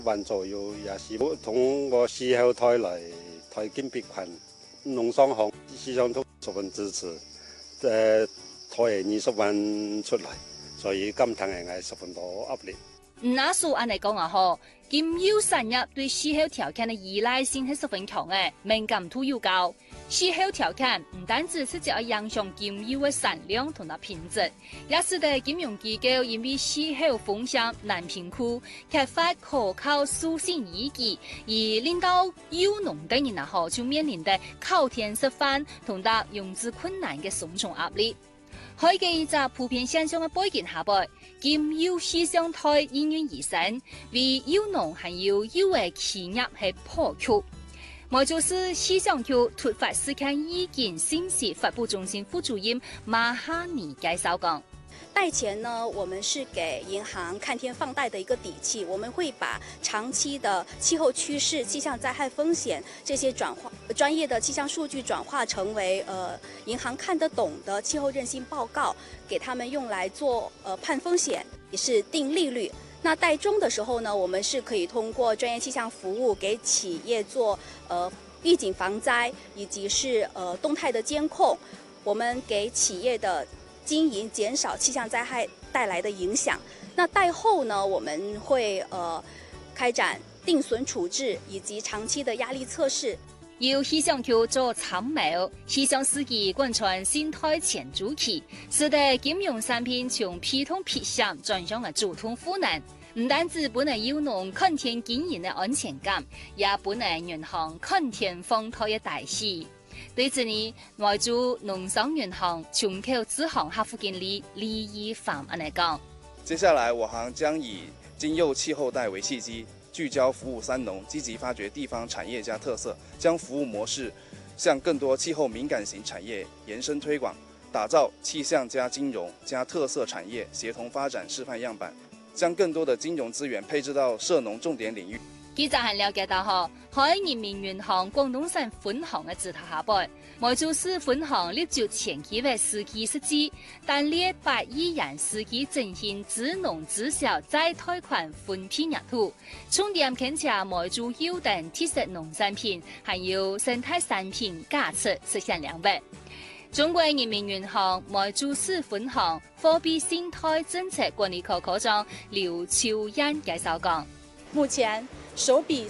万左右也是通过气候台来推进别群农商行，市场都十分支持，推20万出来，所以今趟係十分多壓力。 那數按嚟講啊，嗬，金柚產業對氣候條件嘅依賴性係十分強嘅，敏感度又高。氣候條件唔單止直接影響金柚嘅產量同埋品質，也使得金融機構因為氣候風險難評估，缺乏可靠數據依據，而令到柚農等人啊，嗬就面臨的靠天吃飯同埋融資困難嘅雙重壓力。喺嘅就普遍現象嘅背景下邊，金柚市場台應運而生，為柚農還有柚嘅企業係破局。我就是市場局突發事件意見信息發布中心副主任馬哈尼介紹講。 贷钱呢，我们是给银行看天放贷的一个底气，我们会把长期的气候趋势、气象灾害风险这些专业的气象数据转化成为银行看得懂的气候韧性报告，给他们用来做判风险，也是定利率。那贷中的时候呢，我们是可以通过专业气象服务给企业做预警防灾，以及是动态的监控，我们给企业的经营减少气象灾害带来的影响。那贷后呢，我们会开展定损处置以及长期的压力测试。 由氣象局做參謀，氣象司機貫穿生態全周期，使得金融產品從普通撇險轉向了主動賦能。唔單止不能柚農看天經營的安全感，也不能銀行看天放貸的大喜。對此呢，外駐農商銀行全球支行客戶經理李義凡安尼講： 接下來我行將以金柚氣候貸為契機，聚焦服務三農，積極發掘地方產業加特色，將服務模式向更多氣候敏感型產業延伸推廣，打造氣象加金融加特色產業協同發展示範樣板，將更多的金融資源配置到涉農重點領域。 記者還了解到喺人民銀行廣東省分行嘅指導下邊，梅州市分行立足前期嘅司機設計，單列8億元司機進行支農支銷再貸款分批入土，重點牽扯梅州柚等特色農產品，還有生態產品價值實現兩倍。中國人民銀行梅州市分行貨幣生態政策管理科科長劉秋燕介紹講： 目前首筆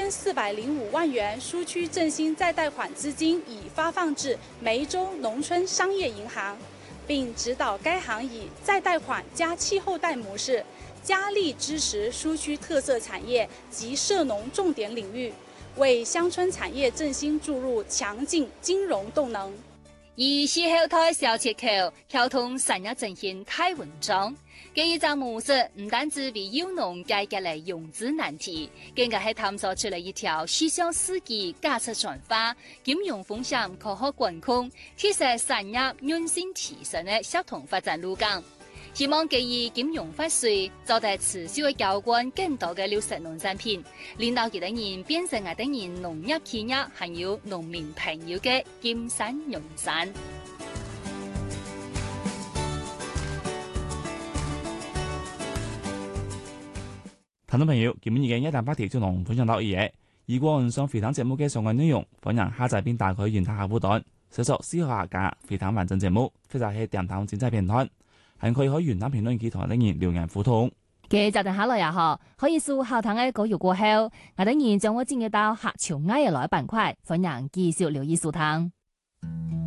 3405萬元紓區振興再貸款資金已發放至梅州農村商業銀行，並指導該行以再貸款加氣候貸模式，加力支持紓區特色產業及涉農重點領域，為鄉村產業振興注入強勁金融動能。 以氣候台小切口交通產業振興太穩重，這一種模式唔單止為柚農解決了融資難題，更加係探索出了一條氣象司機價值轉化、金融風險可可管控、特色產業韌性提升的協同發展路徑。希望給予金融發稅，做得持續的交換更多的綠色農產品，令到其他人變成我哋人農業企業還有農民朋友的金山銀山。 聽眾朋友，今日嘅108條就同分享到嘢。如果唔想回聽節目嘅相關內容，歡迎下載並打開原台客戶端，搜索思考客家回聽完整節目，或者係電台精彩片段。還可以喺原檔評論區同我哋人留言互動。 嘅就定下來呀，可以數後堂嘅稿語過後，我哋人將會進入到客潮嗌嘅來板塊，歡迎繼續留意收聽。